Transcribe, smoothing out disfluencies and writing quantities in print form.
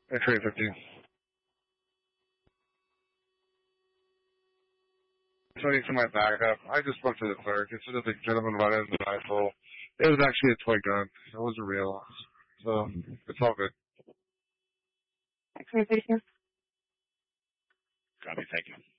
X-ray 15. So I need my backup. I just spoke to the clerk. It said that the gentleman brought in the rifle. It was actually a toy gun. It wasn't real. So, it's all good. X-ray 15. Copy, thank you.